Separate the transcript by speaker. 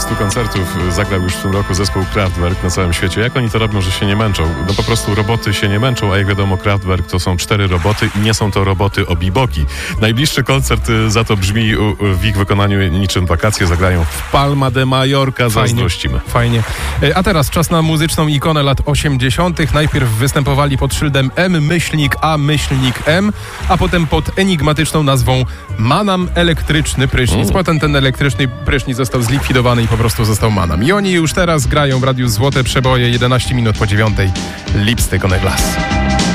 Speaker 1: 100 koncertów zagrał już w tym roku zespół Kraftwerk na całym świecie. Jak oni to robią, że się nie męczą? No po prostu roboty się nie męczą, a jak wiadomo Kraftwerk to są 4 roboty i nie są to roboty obiboki. Najbliższy koncert za to brzmi w ich wykonaniu niczym wakacje. Zagrają w Palma de Mallorca. Zazdrościmy.
Speaker 2: Fajnie. A teraz czas na muzyczną ikonę lat 80. Najpierw występowali pod szyldem M-A-M, a potem pod enigmatyczną nazwą Manam Elektryczny Prysznic. Potem ten elektryczny prysznic został zlikwidowany i po prostu został Manam. I oni już teraz grają w Radiu Złote Przeboje 11 minut po 9. Lipstick on a Glass.